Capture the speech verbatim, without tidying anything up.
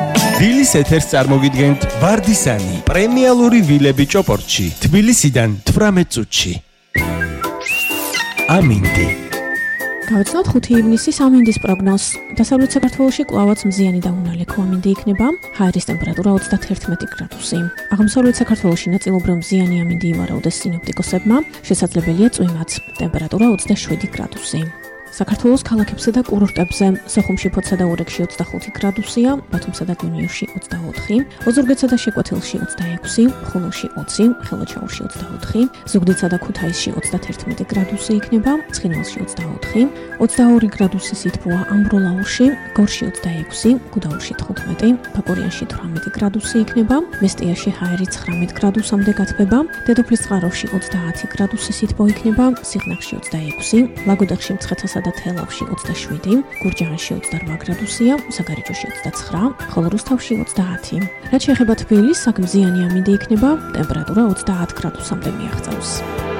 ვილის ეთერს წარმოგიდგენთ ვარდისანი, პრემიალური ვილები ჭოპორტში, თბილისიდან თვრამეტ წუთში. ამინდი. გავიცნოთ ხუთი ივნისის ამინდის პროგნოზს. დასავლეთ საქართველოში კვლავაც მზიანი და უნალექო ამინდი იქნება. ჰაერის ტემპერატურა ოცდაათი გრადუსი. აღმოსავლეთ საქართველოში ნაწილობრივ მზიანი ამინდი ივარაუდეს სინოპტიკოსებმა, შესაძლებელია წვიმაც. ტემპერატურა ოცდაშვიდი გრადუსი. საქართველოს ქალაქებსა და კურორტებზე სოხუმში, ფოთსა და ურეკში ოცდახუთი გრადუსია, ბათუმსა და გუნიევში ოცდაოთხი, ოზურგეთსა და შეკვეთილში ოცდაექვსი, ხულოში ოცი, ხელოჩაურში ოცდაოთხი, ზუგდიდსა და ქუთაისში ოცდაათი გრადუსი იქნება, ცხინვალში ოცდაოთხი, ოცდაორი გრადუსი სითბოა ამბროლაურში, გორში ოცდაექვსი, გუდაურში თხუთმეტი, ფაკურიანში თვრამეტი გრადუსი იქნება, მესტიაში ჰაერი ცხრამეტ გრადუსამდე გათბება, დედოფლის წყაროში ოცდაათი გრადუსი სითბო იქნება, სიღნაღში ოცდაექვსი, ლაგოდეხში მცხეთასა და თელავში ოცდაშვიდი, გურჯაანში ოცდარვა გრადუსია, საგარეჯოში ოცდაცხრა, ხოლო რუსთავში ოცდაათი. რაც შეეხება თბილისს, აქ მზიანი ამინდი იქნება, ტემპერატურა ოცდაათ გრადუსამდე მიაღწევს.